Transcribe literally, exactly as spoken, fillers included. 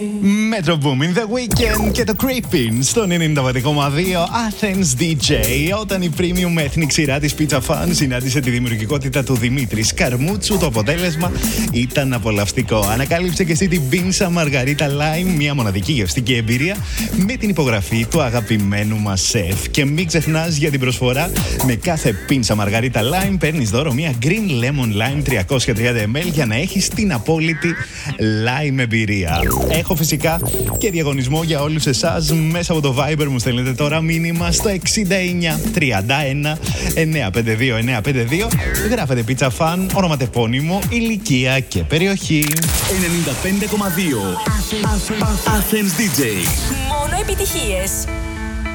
Metro Boomin, The Weeknd και το Creepin στον ενενήντα πέντε κόμμα δύο Athens ντι τζέι. Όταν η premium ethnic σειρά της Pizza Fan συνάντησε τη δημιουργικότητα του Δημήτρη Σκαρμούτσου, το αποτέλεσμα ήταν απολαυστικό. Ανακάλυψε και εσύ την πίνσα Μαργαρίτα Lime, μια μοναδική γευστική εμπειρία με την υπογραφή του αγαπημένου μας σεφ. Και μην ξεχνάς για την προσφορά, με κάθε πίνσα Μαργαρίτα Lime παίρνεις δώρο μια Green Lemon Lime τριακόσια τριάντα μιλιλίτρα για να έχεις την απόλυτη lime εμπειρία. Έχω φυσικά και διαγωνισμό για όλους εσάς. Μέσα από το Viber μου στέλνετε τώρα μήνυμα στο εξήντα εννιά τριάντα ένα εννιακόσια πενήντα δύο εννιακόσια πενήντα δύο. Γράφετε Pizza Fan, ονοματεπώνυμο, ηλικία και περιοχή. ενενήντα πέντε κόμμα δύο Athens ντι τζέι. Μόνο επιτυχίες.